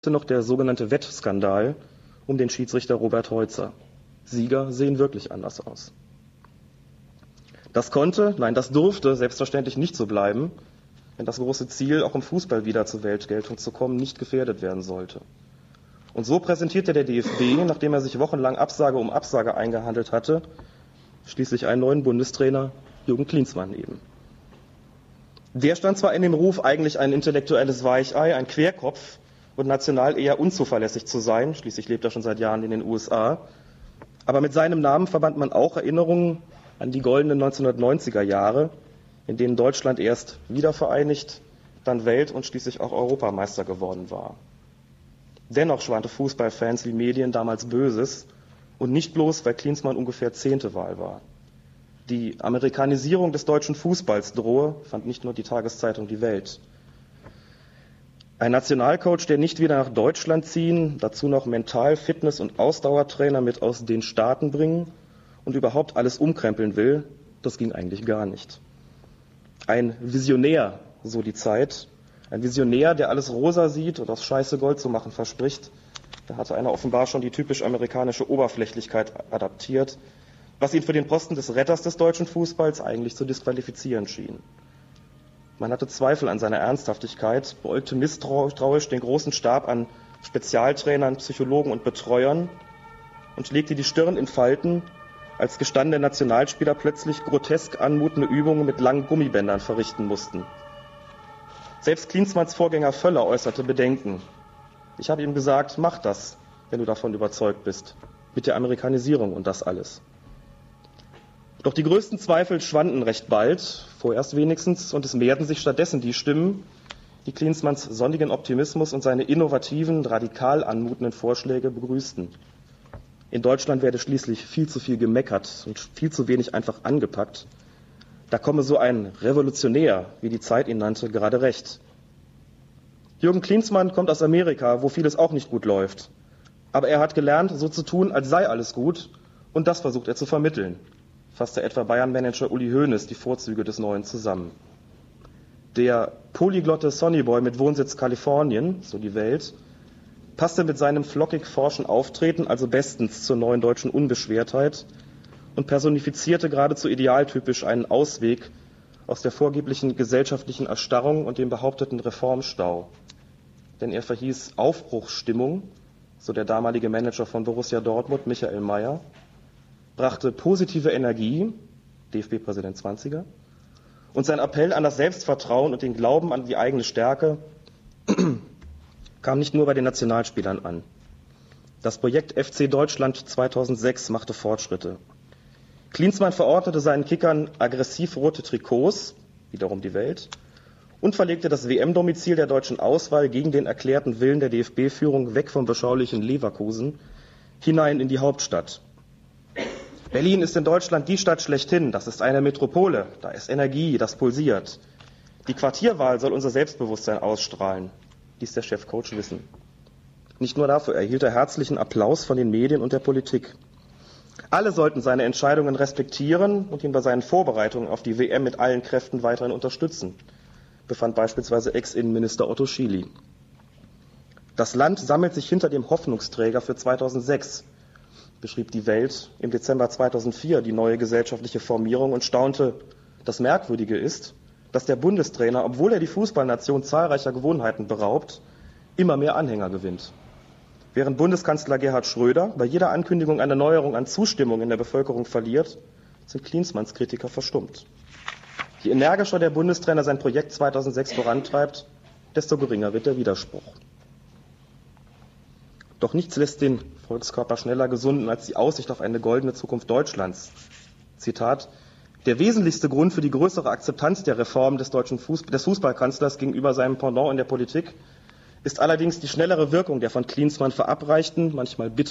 noch der sogenannte Wettskandal um den Schiedsrichter Robert Heutzer. Sieger sehen wirklich anders aus. Das konnte, nein, das durfte selbstverständlich nicht so bleiben, wenn das große Ziel, auch im Fußball wieder zur Weltgeltung zu kommen, nicht gefährdet werden sollte. Und so präsentierte der DFB, nachdem er sich wochenlang Absage um Absage eingehandelt hatte, schließlich einen neuen Bundestrainer, Jürgen Klinsmann eben. Der stand zwar in dem Ruf, eigentlich ein intellektuelles Weichei, ein Querkopf und national eher unzuverlässig zu sein, schließlich lebt er schon seit Jahren in den USA, aber mit seinem Namen verband man auch Erinnerungen an die goldenen 1990er Jahre, in denen Deutschland erst wiedervereinigt, dann Welt- und schließlich auch Europameister geworden war. Dennoch schwante Fußballfans wie Medien damals Böses und nicht bloß, weil Klinsmann ungefähr 10. Wahl war. Die Amerikanisierung des deutschen Fußballs drohe, fand nicht nur die Tageszeitung Die Welt. Ein Nationalcoach, der nicht wieder nach Deutschland ziehen, dazu noch Mental-, Fitness- und Ausdauertrainer mit aus den Staaten bringen und überhaupt alles umkrempeln will, das ging eigentlich gar nicht. Ein Visionär, so die Zeit, ein Visionär, der alles rosa sieht und aus Scheiße Gold zu machen verspricht, da hatte einer offenbar schon die typisch amerikanische Oberflächlichkeit adaptiert, was ihn für den Posten des Retters des deutschen Fußballs eigentlich zu disqualifizieren schien. Man hatte Zweifel an seiner Ernsthaftigkeit, beäugte misstrauisch den großen Stab an Spezialtrainern, Psychologen und Betreuern und legte die Stirn in Falten, als gestandene Nationalspieler plötzlich grotesk anmutende Übungen mit langen Gummibändern verrichten mussten. Selbst Klinsmanns Vorgänger Völler äußerte Bedenken. Ich habe ihm gesagt, mach das, wenn du davon überzeugt bist, mit der Amerikanisierung und das alles. Doch die größten Zweifel schwanden recht bald, vorerst wenigstens, und es mehrten sich stattdessen die Stimmen, die Klinsmanns sonnigen Optimismus und seine innovativen, radikal anmutenden Vorschläge begrüßten. In Deutschland werde schließlich viel zu viel gemeckert und viel zu wenig einfach angepackt. Da komme so ein Revolutionär, wie die Zeit ihn nannte, gerade recht. Jürgen Klinsmann kommt aus Amerika, wo vieles auch nicht gut läuft. Aber er hat gelernt, so zu tun, als sei alles gut, und das versucht er zu vermitteln, fasste etwa Bayern-Manager Uli Hoeneß die Vorzüge des Neuen zusammen. Der polyglotte Sonnyboy mit Wohnsitz Kalifornien, so die Welt, passte mit seinem flockig forschen Auftreten also bestens zur neuen deutschen Unbeschwertheit und personifizierte geradezu idealtypisch einen Ausweg aus der vorgeblichen gesellschaftlichen Erstarrung und dem behaupteten Reformstau. Denn er verhieß Aufbruchsstimmung, so der damalige Manager von Borussia Dortmund, Michael Mayer, brachte positive Energie, DFB-Präsident 20er, und sein Appell an das Selbstvertrauen und den Glauben an die eigene Stärke kam nicht nur bei den Nationalspielern an. Das Projekt FC Deutschland 2006 machte Fortschritte. Klinsmann verordnete seinen Kickern aggressiv rote Trikots, wiederum die Welt, und verlegte das WM-Domizil der deutschen Auswahl gegen den erklärten Willen der DFB-Führung weg vom beschaulichen Leverkusen hinein in die Hauptstadt. Berlin ist in Deutschland die Stadt schlechthin. Das ist eine Metropole. Da ist Energie, das pulsiert. Die Quartierwahl soll unser Selbstbewusstsein ausstrahlen, ließ der Chefcoach wissen. Nicht nur dafür erhielt er herzlichen Applaus von den Medien und der Politik. Alle sollten seine Entscheidungen respektieren und ihn bei seinen Vorbereitungen auf die WM mit allen Kräften weiterhin unterstützen, befand beispielsweise Ex-Innenminister Otto Schily. Das Land sammelt sich hinter dem Hoffnungsträger für 2006, beschrieb die Welt im Dezember 2004 die neue gesellschaftliche Formierung und staunte, das Merkwürdige ist, dass der Bundestrainer, obwohl er die Fußballnation zahlreicher Gewohnheiten beraubt, immer mehr Anhänger gewinnt. Während Bundeskanzler Gerhard Schröder bei jeder Ankündigung einer Neuerung an Zustimmung in der Bevölkerung verliert, sind Klinsmanns Kritiker verstummt. Je energischer der Bundestrainer sein Projekt 2006 vorantreibt, desto geringer wird der Widerspruch. Doch nichts lässt den Volkskörper schneller gesunden als die Aussicht auf eine goldene Zukunft Deutschlands. Zitat: Der wesentlichste Grund für die größere Akzeptanz der Reform des Fußballkanzlers gegenüber seinem Pendant in der Politik ist allerdings die schnellere Wirkung der von Klinsmann verabreichten, manchmal bitter